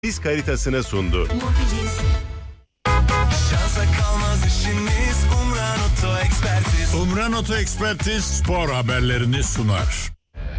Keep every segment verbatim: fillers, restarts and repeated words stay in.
Biz haritasını sundu. Mobiliz. Şansa kalmaz işimiz Umran Oto Ekspertiz. Umran Oto Ekspertiz spor haberlerini sunar.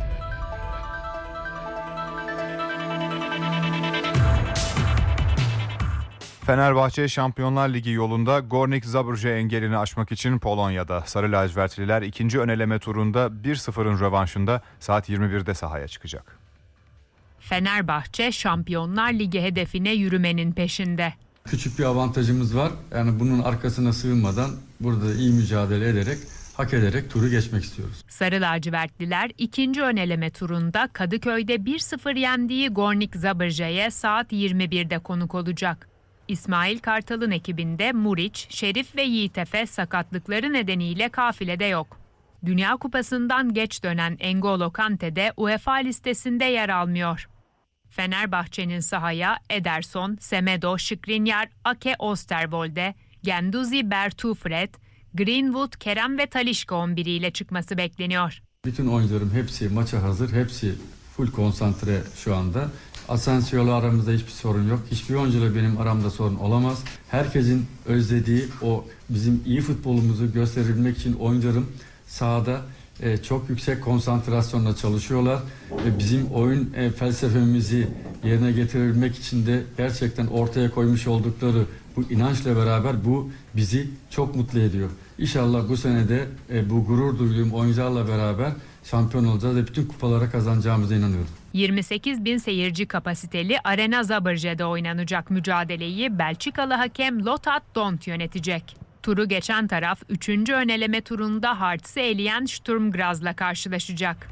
Fenerbahçe Şampiyonlar Ligi yolunda Górnik Zabrze engelini aşmak için Polonya'da. Sarı lacivertliler ikinci öneleme turunda bir sıfırın rövanşında saat yirmi birde sahaya çıkacak. Fenerbahçe Şampiyonlar Ligi hedefine yürümenin peşinde. Küçük bir avantajımız var. Yani bunun arkasına sığınmadan burada iyi mücadele ederek, hak ederek turu geçmek istiyoruz. Sarı lacivertliler ikinci öneleme turunda Kadıköy'de bir sıfır yendiği Górnik Zabrze'ye saat yirmi birde konuk olacak. İsmail Kartal'ın ekibinde Muriç, Şerif ve Yiğitefe sakatlıkları nedeniyle kafilede yok. Dünya Kupası'ndan geç dönen N'Golo Kante de UEFA listesinde yer almıyor. Fenerbahçe'nin sahaya Ederson, Semedo, Skriniar, Ake Osterwolde, Guendouzi, Bertu Fred, Greenwood, Kerem ve Talisca on biriyle çıkması bekleniyor. Bütün oyuncularım hepsi maça hazır, hepsi full konsantre şu anda. Asensio'la aramızda hiçbir sorun yok. Hiçbir oyuncuyla benim aramda sorun olamaz. Herkesin özlediği o bizim iyi futbolumuzu gösterebilmek için oyuncularım sahada e, çok yüksek konsantrasyonla çalışıyorlar. E, bizim oyun e, felsefemizi yerine getirebilmek için de gerçekten ortaya koymuş oldukları bu inançla beraber bu bizi çok mutlu ediyor. İnşallah bu sene de e, bu gurur duyduğum oyuncularla beraber şampiyon olacağız ve bütün kupalara kazanacağımıza inanıyorum. yirmi sekiz bin seyirci kapasiteli Arena Zabrze'de oynanacak mücadeleyi Belçikalı hakem Lothar Dont yönetecek. Turu geçen taraf üçüncü öneleme turunda Hartz'ı eleyen Sturm Graz'la karşılaşacak.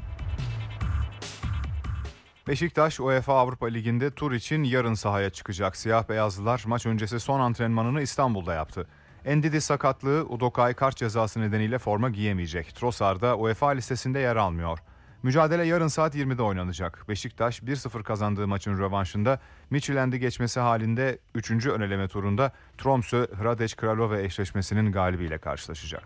Beşiktaş UEFA Avrupa Ligi'nde tur için yarın sahaya çıkacak. Siyah beyazlılar maç öncesi son antrenmanını İstanbul'da yaptı. Endidi sakatlığı, Udokay kart cezası nedeniyle forma giyemeyecek. Trossard da UEFA listesinde yer almıyor. Mücadele yarın saat yirmide oynanacak. Beşiktaş bir sıfır kazandığı maçın rövanşında Midtjylland'i geçmesi halinde üçüncü öneleme turunda Tromsø Hradec Kralove eşleşmesinin galibiyle karşılaşacak.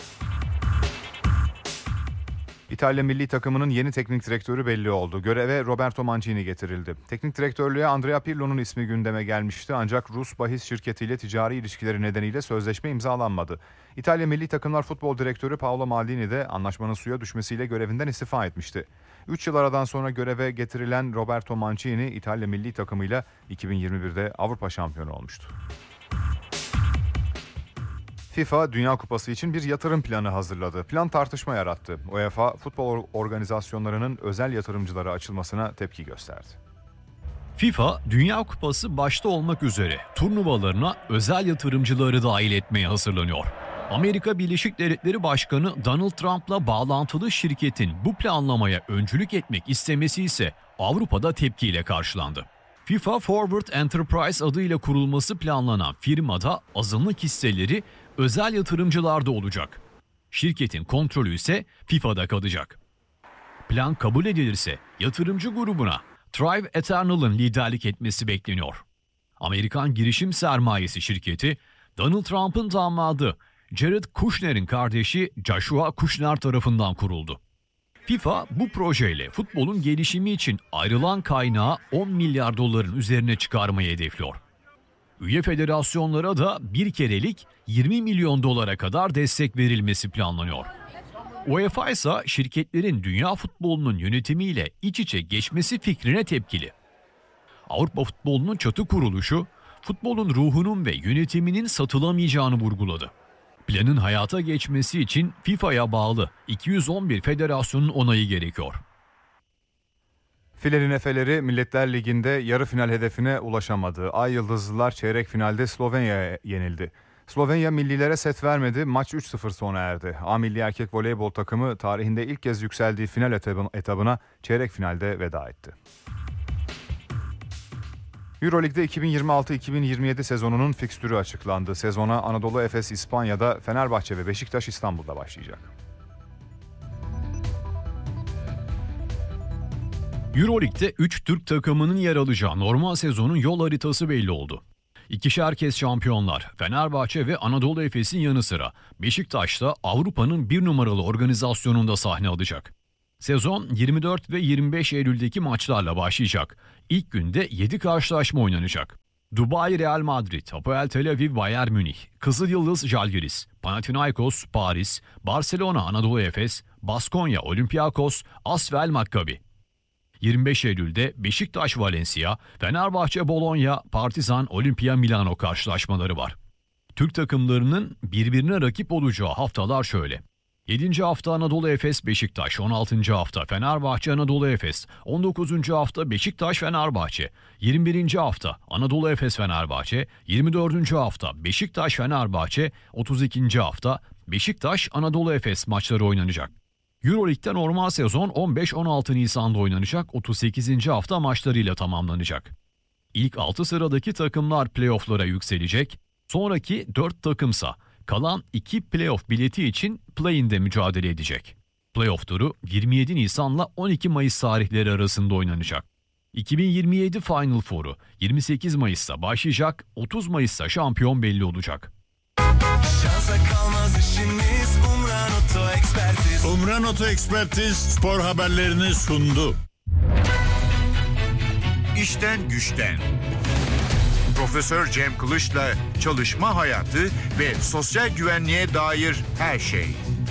İtalya milli takımının yeni teknik direktörü belli oldu. Göreve Roberto Mancini getirildi. Teknik direktörlüğe Andrea Pirlo'nun ismi gündeme gelmişti ancak Rus bahis şirketiyle ticari ilişkileri nedeniyle sözleşme imzalanmadı. İtalya milli takımlar futbol direktörü Paolo Maldini de anlaşmanın suya düşmesiyle görevinden istifa etmişti. üç yıl aradan sonra göreve getirilen Roberto Mancini İtalya milli takımıyla iki bin yirmi birde Avrupa şampiyonu olmuştu. FIFA Dünya Kupası için bir yatırım planı hazırladı. Plan tartışma yarattı. UEFA futbol organizasyonlarının özel yatırımcılara açılmasına tepki gösterdi. FIFA Dünya Kupası başta olmak üzere turnuvalarına özel yatırımcıları dahil etmeye hazırlanıyor. Amerika Birleşik Devletleri Başkanı Donald Trump'la bağlantılı şirketin bu planlamaya öncülük etmek istemesi ise Avrupa'da tepkiyle karşılandı. FIFA Forward Enterprise adıyla kurulması planlanan firmada azınlık hisseleri özel yatırımcılarda olacak. Şirketin kontrolü ise FIFA'da kalacak. Plan kabul edilirse yatırımcı grubuna Thrive Eternal'ın liderlik etmesi bekleniyor. Amerikan girişim sermayesi şirketi Donald Trump'ın damadı Jared Kushner'in kardeşi Joshua Kushner tarafından kuruldu. FIFA bu projeyle futbolun gelişimi için ayrılan kaynağı on milyar doların üzerine çıkarmayı hedefliyor. Üye federasyonlara da bir kerelik yirmi milyon dolara kadar destek verilmesi planlanıyor. UEFA ise şirketlerin dünya futbolunun yönetimiyle iç içe geçmesi fikrine tepkili. Avrupa futbolunun çatı kuruluşu, futbolun ruhunun ve yönetiminin satılamayacağını vurguladı. Planın hayata geçmesi için FIFA'ya bağlı iki yüz on bir federasyonun onayı gerekiyor. Filerin Efeleri Milletler Ligi'nde yarı final hedefine ulaşamadı. Ay Yıldızlılar çeyrek finalde Slovenya'ya yenildi. Slovenya millilere set vermedi, maç üç sıfır sona erdi. A milli erkek voleybol takımı tarihinde ilk kez yükseldiği final etabına çeyrek finalde veda etti. Euroleague'de iki bin yirmi altı iki bin yirmi yedi sezonunun fikstürü açıklandı. Sezona Anadolu Efes İspanya'da, Fenerbahçe ve Beşiktaş İstanbul'da başlayacak. Euroleague'de üç Türk takımının yer alacağı normal sezonun yol haritası belli oldu. İkişer kez şampiyonlar Fenerbahçe ve Anadolu Efes'in yanı sıra Beşiktaş da Avrupa'nın bir numaralı organizasyonunda sahne alacak. Sezon yirmi dört ve yirmi beş Eylül'deki maçlarla başlayacak. İlk günde yedi karşılaşma oynanacak. Dubai Real Madrid, Hapoel Tel Aviv Bayern Münih, Kızılyıldız Žalgiris, Panathinaikos Paris, Barcelona Anadolu Efes, Baskonya Olympiakos, Asvel Maccabi. yirmi beş Eylül'de Beşiktaş Valencia, Fenerbahçe Bologna, Partizan Olimpia Milano karşılaşmaları var. Türk takımlarının birbirine rakip olacağı haftalar şöyle. yedinci hafta Anadolu Efes Beşiktaş, on altıncı hafta Fenerbahçe Anadolu Efes, on dokuzuncu hafta Beşiktaş Fenerbahçe, yirmi birinci hafta Anadolu Efes Fenerbahçe, yirmi dördüncü hafta Beşiktaş Fenerbahçe, otuz ikinci hafta Beşiktaş Anadolu Efes maçları oynanacak. Euroleague'de normal sezon on beş on altı Nisan'da oynanacak, otuz sekizinci hafta maçlarıyla tamamlanacak. İlk altı sıradaki takımlar playoff'lara yükselecek, sonraki dört takımsa kalan iki playoff bileti için play-in'de mücadele edecek. Playoff turu yirmi yedi Nisan'la on iki Mayıs tarihleri arasında oynanacak. iki bin yirmi yedi Final Four'u yirmi sekiz Mayıs'ta başlayacak, otuz Mayıs'ta şampiyon belli olacak. Şansa kalmaz işimiz, Umran Oto Ekspertiz. Umran Oto Ekspertiz spor haberlerini sundu. İşten güçten. Profesör Cem Kılıç'la çalışma hayatı ve sosyal güvenliğe dair her şey.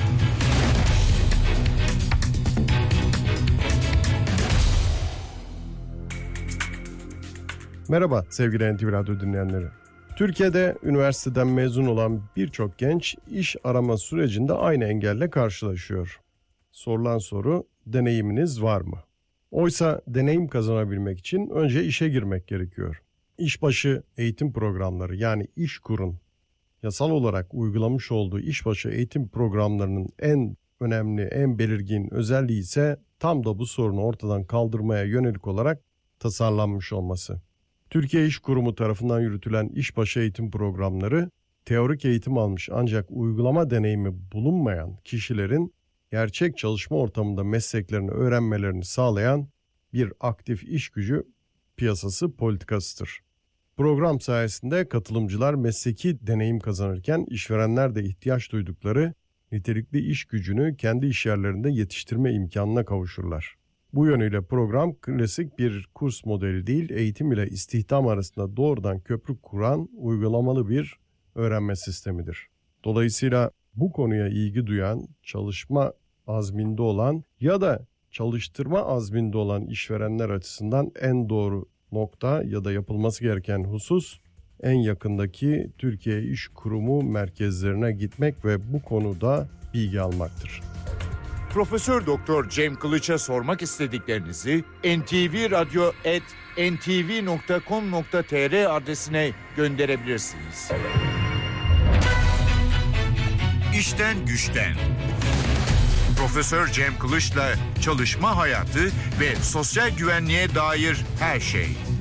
Merhaba sevgili N T V Radyo dinleyenleri. Türkiye'de üniversiteden mezun olan birçok genç iş arama sürecinde aynı engelle karşılaşıyor. Sorulan soru, deneyiminiz var mı? Oysa deneyim kazanabilmek için önce işe girmek gerekiyor. İşbaşı eğitim programları yani İşkur'un yasal olarak uygulamış olduğu işbaşı eğitim programlarının en önemli, en belirgin özelliği ise tam da bu sorunu ortadan kaldırmaya yönelik olarak tasarlanmış olması. Türkiye İş Kurumu tarafından yürütülen işbaşı eğitim programları, teorik eğitim almış ancak uygulama deneyimi bulunmayan kişilerin gerçek çalışma ortamında mesleklerini öğrenmelerini sağlayan bir aktif iş gücü piyasası politikasıdır. Program sayesinde katılımcılar mesleki deneyim kazanırken işverenler de ihtiyaç duydukları nitelikli iş gücünü kendi işyerlerinde yetiştirme imkanına kavuşurlar. Bu yönüyle program klasik bir kurs modeli değil, eğitim ile istihdam arasında doğrudan köprü kuran uygulamalı bir öğrenme sistemidir. Dolayısıyla bu konuya ilgi duyan, çalışma azminde olan ya da çalıştırma azminde olan işverenler açısından en doğru nokta ya da yapılması gereken husus en yakındaki Türkiye İş Kurumu merkezlerine gitmek ve bu konuda bilgi almaktır. Profesör Doktor Cem Kılıç'a sormak istediklerinizi en ti vi radyo at en ti vi nokta com nokta tr adresine gönderebilirsiniz. İşten güçten. Profesör Cem Kılıç'la çalışma hayatı ve sosyal güvenliğe dair her şey.